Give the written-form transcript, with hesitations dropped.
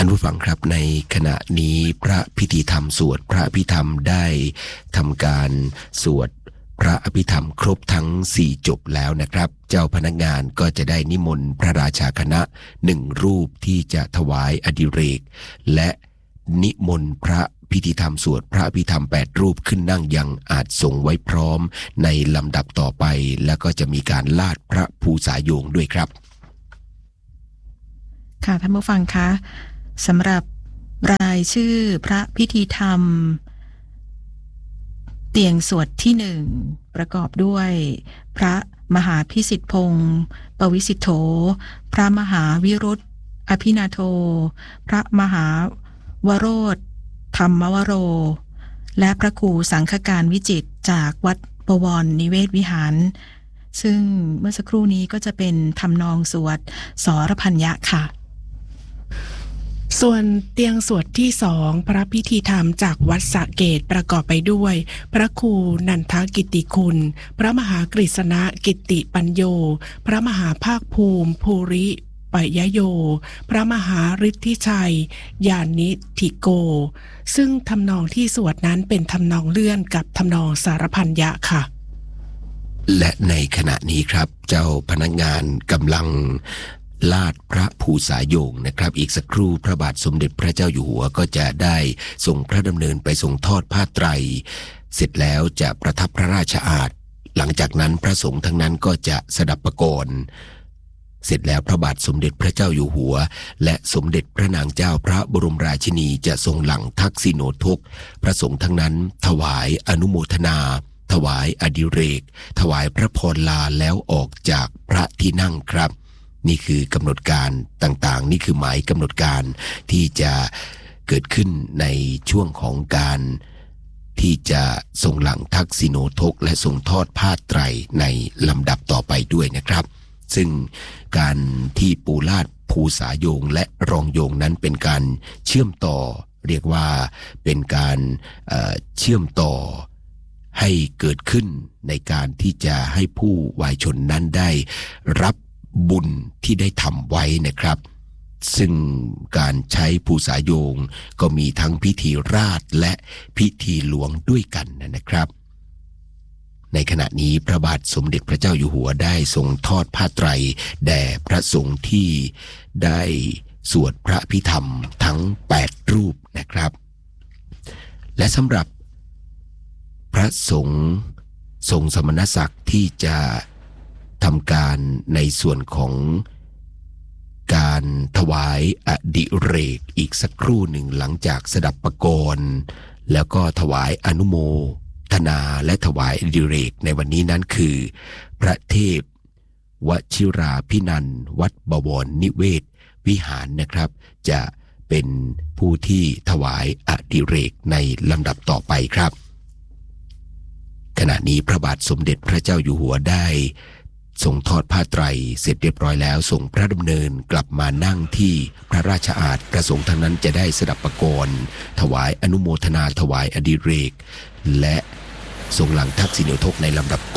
านผู้ฟังครับในขณะนี้พระพิธีธรรมสวดพระอภิธรรมได้ทำการสวดพระอภิธรรมครบทั้ง4จบแล้วนะครับเจ้าพนักงานก็จะได้นิมนต์พระราชาคณะ1รูปที่จะถวายอดิเรกและนิมนต์พระพิธีธรรมสวดพระอภิธรรม8รูปขึ้นนั่งยังอาจทรงไว้พร้อมในลำดับต่อไปแล้วก็จะมีการลาดพระภูษาโยงด้วยครับค่ะท่านผู้ฟังคะสำหรับรายชื่อพระพิธีธรรมเตียงสวดที่1ประกอบด้วยพระมหาพิสิทธิพงศ์ปวิสิทโธพระมหาวิรุธอภินาโทพระมหาวโรธธรรมวโรและพระครูสังฆการวิจิตรจากวัดบวรนิเวศวิหารซึ่งเมื่อสักครู่นี้ก็จะเป็นทำนองสวดสรพัญญะค่ะส่วนเตียงสวดที่2พระพิธีธรรมจากวัดสระเกตประกอบไปด้วยพระครูนันทกิตติคุณพระมหากฤษณะกิตติปัญโยพระมหาภาคภูมิภูริปยโยพระมหาฤทธิชัยญาณิธิโกซึ่งทำนองที่สวดนั้นเป็นทำนองเลื่อนกับทำนองสารพัญญะค่ะและในขณะนี้ครับเจ้าพนักงานกำลังลาดพระภูษาโยงนะครับอีกสักครู่พระบาทสมเด็จพระเจ้าอยู่หัวก็จะได้ส่งพระดำเนินไปส่งทอดผ้าไตรเสร็จแล้วจะประทับพระราชอาณาหลังจากนั้นพระสงฆ์ทั้งนั้นก็จะสดับประกรเสร็จแล้วพระบาทสมเด็จพระเจ้าอยู่หัวและสมเด็จพระนางเจ้าพระบรมราชินีจะทรงหลั่งทักษิโนทกพระสงฆ์ทั้งนั้นถวายอนุโมทนาถวายอดิเรกถวายพระพรลาแล้วออกจากพระที่นั่งครับนี่คือกำหนดการต่างๆนี่คือหมายกำหนดการที่จะเกิดขึ้นในช่วงของการที่จะทรงหลั่งทักษิโนทกและทรงทอดผ้าไตรในลำดับต่อไปด้วยนะครับซึ่งการที่ปูลาดภูษาโยงและรองโยงนั้นเป็นการเชื่อมต่อเรียกว่าเป็นการเชื่อมต่อให้เกิดขึ้นในการที่จะให้ผู้วายชนนั้นได้รับบุญที่ได้ทำไว้นะครับซึ่งการใช้ภูษาโยงก็มีทั้งพิธีราชและพิธีหลวงด้วยกันนะครับในขณะนี้พระบาทสมเด็จพระเจ้าอยู่หัวได้ทรงทอดผ้าไตรแด่พระสงฆ์ที่ได้สวดพระพิธรรมทั้ง8รูปนะครับและสำหรับพระสงฆ์ทรงสมณศักดิ์ที่จะทำการในส่วนของการถวายอดิเรกอีกสักครู่หนึ่งหลังจากสดับประกรณ์แล้วก็ถวายอนุโมทนาและถวายอดิเรกในวันนี้นั้นคือพระเทพวชิราภินันท์วัดบวรนิเวศวิหารนะครับจะเป็นผู้ที่ถวายอดิเรกในลำดับต่อไปครับขณะนี้พระบาทสมเด็จพระเจ้าอยู่หัวได้ทรงทอดผ้าไตรเสร็จเรียบร้อยแล้วส่งพระดำเนินกลับมานั่งที่พระราชอาณาพระสงฆ์ทั้งนั้นจะได้สดับประกรณ์ถวายอนุโมทนาถวายอดิเรกและทรงหลั่งทักษิโนทกในลำดับ